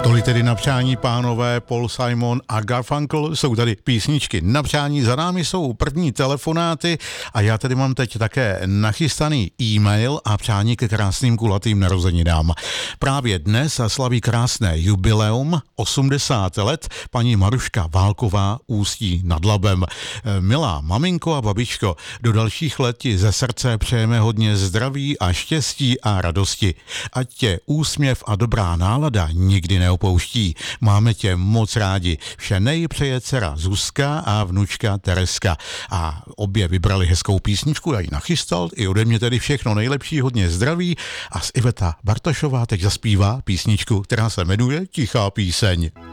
Tolik tedy na přání pánové, Paul Simon a Garfunkel, jsou tady písničky na přání, za námi jsou první telefonáty a já tady mám teď také nachystaný e-mail a přání ke krásným kulatým narozeninám. Právě dnes slaví krásné jubileum, 80 let, paní Maruška Válková, Ústí nad Labem. Milá maminko a babičko, do dalších let ti ze srdce přejeme hodně zdraví a štěstí a radosti. Ať tě úsměv a dobrá nálada nikdy neopouští. Máme tě moc rádi. Vše nejpřeje dcera Zuzka a vnučka Tereska. A obě vybrali hezkou písničku, já ji nachystal, i ode mě tedy všechno nejlepší, hodně zdraví. A Iveta Bartošová teď zaspívá písničku, která se jmenuje Tichá píseň.